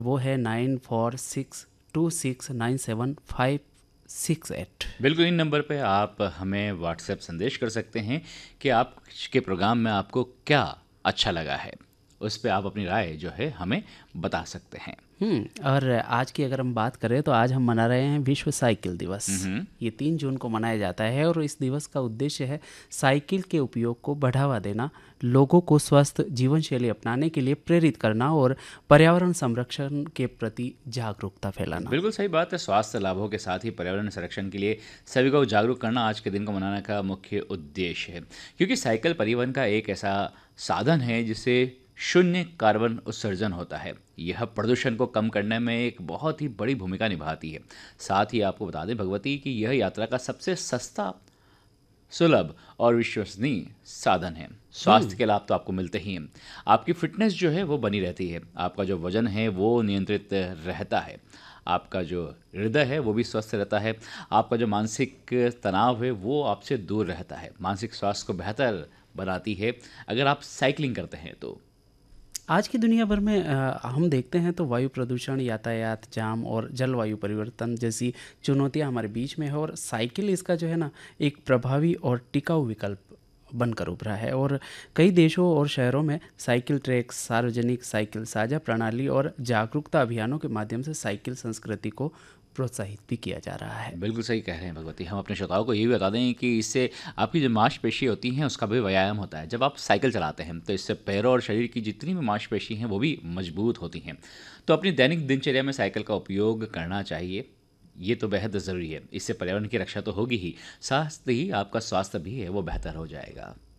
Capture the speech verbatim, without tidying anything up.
वो है nine four six to six nine seven five six eight. बिल्कुल, इन number पे आप हमें व्हाट्सएप संदेश कर सकते हैं कि आपके प्रोग्राम में आपको क्या अच्छा लगा है। उस पे आप अपनी राय जो है हमें बता सकते हैं। हम्म और आज की अगर हम बात करें तो आज हम मना रहे हैं विश्व साइकिल दिवस। हम्म। ये तीन जून को मनाया जाता है और इस दिवस का उद्देश्य है साइकिल के उपयोग को बढ़ावा देना, लोगों को स्वस्थ जीवन शैली अपनाने के लिए प्रेरित करना और पर्यावरण संरक्षण के प्रति जागरूकता फैलाना। बिल्कुल सही बात है। स्वास्थ्य लाभों के साथ ही पर्यावरण संरक्षण के लिए सभी को जागरूक करना आज के दिन को मनाने का मुख्य उद्देश्य है, क्योंकि साइकिल परिवहन का एक ऐसा साधन है जिससे शून्य कार्बन उत्सर्जन होता है। यह प्रदूषण को कम करने में एक बहुत ही बड़ी भूमिका निभाती है। साथ ही आपको बता दें भगवती कि यह यात्रा का सबसे सस्ता, सुलभ और विश्वसनीय साधन है। स्वास्थ्य के लाभ तो आपको मिलते ही हैं। आपकी फिटनेस जो है वो बनी रहती है, आपका जो वजन है वो नियंत्रित रहता है, आपका जो हृदय है वो भी स्वस्थ रहता है, आपका जो मानसिक तनाव है वो आपसे दूर रहता है। मानसिक स्वास्थ्य को बेहतर बनाती है अगर आप साइकिलिंग करते हैं तो। आज की दुनिया भर में अ, हम देखते हैं तो वायु प्रदूषण, यातायात जाम और जलवायु परिवर्तन जैसी चुनौतियां हमारे बीच में है, और साइकिल इसका जो है ना एक प्रभावी और टिकाऊ विकल्प बनकर उभरा है। और कई देशों और शहरों में साइकिल ट्रैक, सार्वजनिक साइकिल साझा प्रणाली और जागरूकता अभियानों के माध्यम से साइकिल संस्कृति को प्रोत्साहित भी किया जा रहा है। बिल्कुल सही कह रहे हैं भगवती। हम अपने श्रोताओं को ये भी बता दें कि इससे आपकी जो मांसपेशी होती हैं उसका भी व्यायाम होता है। जब आप साइकिल चलाते हैं तो इससे पैरों और शरीर की जितनी भी मांसपेशी हैं वो भी मजबूत होती हैं। तो अपनी दैनिक दिनचर्या में साइकिल का उपयोग करना चाहिए, ये तो बेहद ज़रूरी है। इससे पर्यावरण की रक्षा तो होगी ही, साथ ही आपका स्वास्थ्य भी है वो बेहतर हो जाएगा।